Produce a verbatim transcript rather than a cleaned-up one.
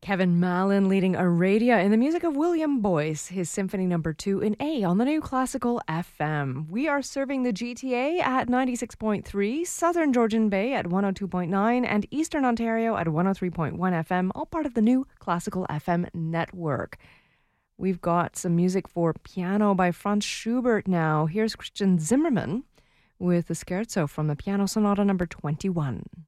Kevin Mallon leading Aradia in the music of William Boyce, his Symphony Number Two in A on the New Classical F M. We are serving the G T A at ninety-six point three, Southern Georgian Bay at one oh two point nine, and Eastern Ontario at one oh three point one F M, all part of the New Classical F M network. We've got some music for piano by Franz Schubert now. Here's Christian Zimmermann with the Scherzo from the Piano Sonata Number twenty-one.